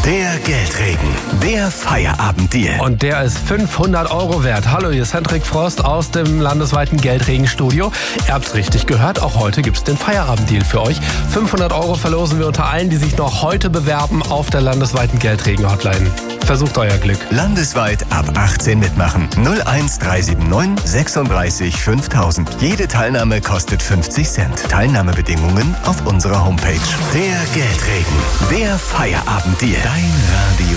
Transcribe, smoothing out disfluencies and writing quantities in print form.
Der Geldregen. Der Feierabenddeal. Und der ist 500 € wert. Hallo, hier ist Hendrik Frost aus dem landesweiten Geldregenstudio. Ihr habt's richtig gehört, auch heute gibt's den Feierabenddeal für euch. 500 € verlosen wir unter allen, die sich noch heute bewerben auf der landesweiten Geldregen-Hotline. Versucht euer Glück. Landesweit ab 18 mitmachen. 01379 36 5000. Jede Teilnahme kostet 50 Cent. Teilnahmebedingungen auf unserer Homepage. Der Geldregen. Der Feierabenddeal. Dein Radio.